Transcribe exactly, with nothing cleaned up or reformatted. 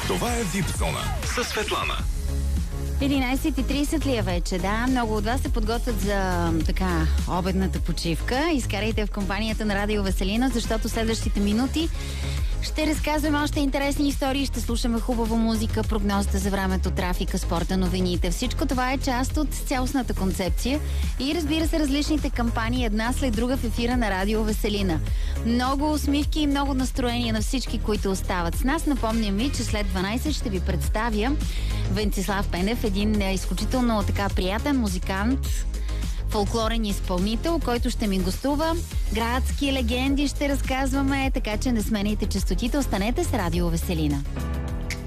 Това е Вип зона със Светлана. единайсет и трийсет ли е вече? Да, много от вас се подготвят за така обедната почивка. Изкарайте в компанията на Радио Веселина, защото следващите минути ще разказваме още интересни истории, ще слушаме хубава музика, прогнозата за времето, трафика, спорта, новините. Всичко това е част от цялостната концепция и разбира се различните кампании една след друга в ефира на Радио Веселина. Много усмивки и много настроения на всички, които остават с нас. Напомням ви, че след дванайсет ще ви представя Венцислав Пенев, един изключително така приятен музикант, фолклорен изпълнител, който ще ми гостува. Градски легенди ще разказваме, така че не сменяйте честотите. Останете с Радио Веселина.